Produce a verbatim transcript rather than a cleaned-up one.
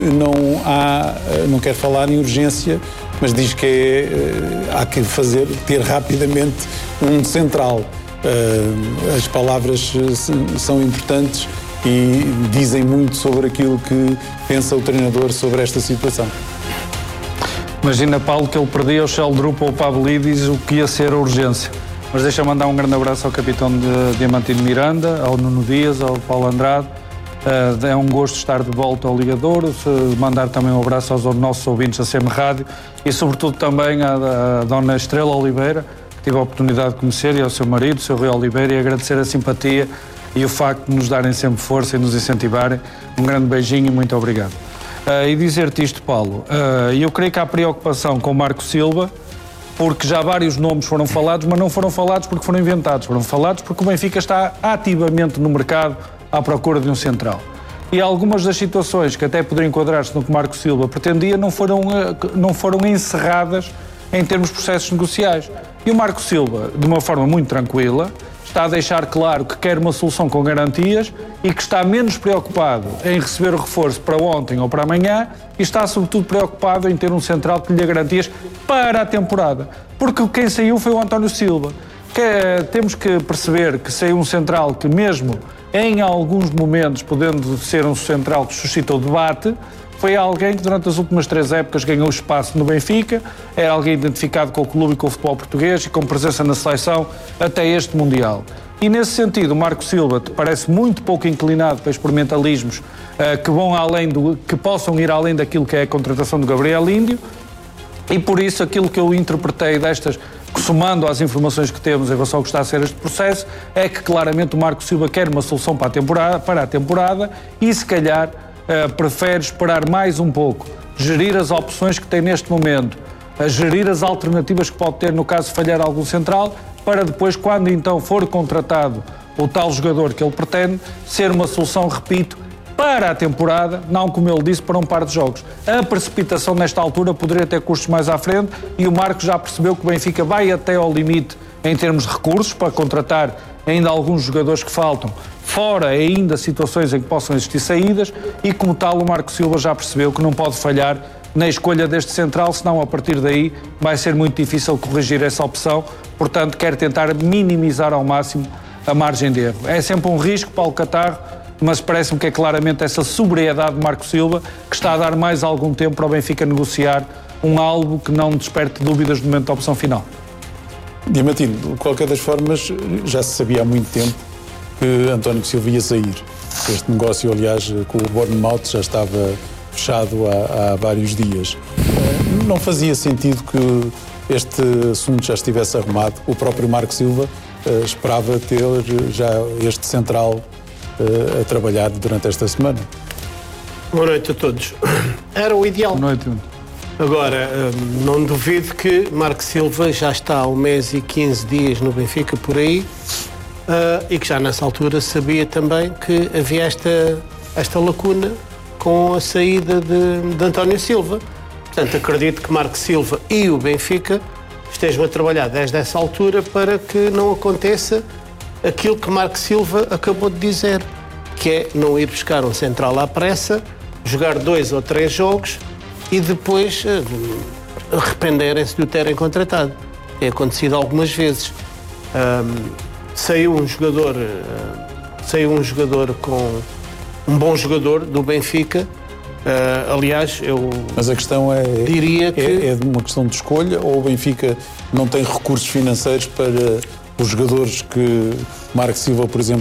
não há, não quer falar em urgência, mas diz que é, há que fazer, ter rapidamente um central. As palavras são importantes e dizem muito sobre aquilo que pensa o treinador sobre esta situação. Imagina, Paulo, que ele perdia o Sheldrup ou o Pavlidis, o que ia ser a urgência. Mas deixa-me mandar um grande abraço ao capitão de Diamantino Miranda, ao Nuno Dias, ao Paulo Andrade. Uh, é um gosto estar de volta ao Ligador, mandar também um abraço aos nossos ouvintes da C M Rádio e sobretudo também à, à dona Estrela Oliveira, que tive a oportunidade de conhecer, e ao seu marido, o seu Rui Oliveira, e agradecer a simpatia e o facto de nos darem sempre força e nos incentivarem. Um grande beijinho e muito obrigado. Uh, e dizer-te isto, Paulo, uh, eu creio que há preocupação com o Marco Silva, porque já vários nomes foram falados, mas não foram falados porque foram inventados, foram falados porque o Benfica está ativamente no mercado à procura de um central. E algumas das situações que até poderiam enquadrar-se no que Marco Silva pretendia não foram, não foram encerradas em termos de processos negociais. E o Marco Silva, de uma forma muito tranquila, está a deixar claro que quer uma solução com garantias e que está menos preocupado em receber o reforço para ontem ou para amanhã e está sobretudo preocupado em ter um central que lhe dê garantias para a temporada. Porque quem saiu foi o António Silva. Que, temos que perceber que saiu um central que mesmo em alguns momentos, podendo ser um central que suscitou debate, foi alguém que durante as últimas três épocas ganhou espaço no Benfica, é alguém identificado com o clube e com o futebol português e com presença na seleção até este Mundial. E nesse sentido, o Marco Silva parece muito pouco inclinado para experimentalismos uh, que vão além do, que possam ir além daquilo que é a contratação do Gabriel Índio, e por isso aquilo que eu interpretei destas, somando às informações que temos em relação ao que está a ser este processo, é que claramente o Marco Silva quer uma solução para a temporada, para a temporada e se calhar uh, prefere esperar mais um pouco, gerir as opções que tem neste momento, a gerir as alternativas que pode ter no caso de falhar algum central, para depois, quando então for contratado o tal jogador que ele pretende, ser uma solução, repito, para a temporada, não como ele disse, para um par de jogos. A precipitação nesta altura poderia ter custos mais à frente e o Marco já percebeu que o Benfica vai até ao limite em termos de recursos para contratar ainda alguns jogadores que faltam, fora ainda situações em que possam existir saídas, e como tal o Marco Silva já percebeu que não pode falhar na escolha deste central, senão a partir daí vai ser muito difícil corrigir essa opção, portanto quer tentar minimizar ao máximo a margem de erro. É sempre um risco, Paulo Catarro, mas parece-me que é claramente essa sobriedade de Marco Silva que está a dar mais algum tempo para o Benfica negociar um algo que não desperte dúvidas no momento da opção final. Diamantino, de qualquer das formas, já se sabia há muito tempo que António Silva ia sair. Este negócio, aliás, com o Bournemouth já estava fechado há, há vários dias. Não fazia sentido que este assunto já estivesse arrumado. O próprio Marco Silva uh, esperava ter já este central uh, a trabalhar durante esta semana. Boa noite a todos. Era o ideal. Boa noite. Agora, um, não duvido que Marco Silva já está há um mês e quinze dias no Benfica, por aí, uh, e que já nessa altura sabia também que havia esta, esta lacuna com a saída de, de António Silva. Portanto, acredito que Marco Silva e o Benfica estejam a trabalhar desde essa altura para que não aconteça aquilo que Marco Silva acabou de dizer, que é não ir buscar um central à pressa, jogar dois ou três jogos e depois uh, arrependerem-se de o terem contratado. É acontecido algumas vezes. Um, saiu um jogador, uh, saiu um jogador com um bom jogador do Benfica. Uh, aliás, eu Mas a questão é, diria que é, é de uma questão de escolha, ou o Benfica não tem recursos financeiros para os jogadores que Marco Silva, por exemplo,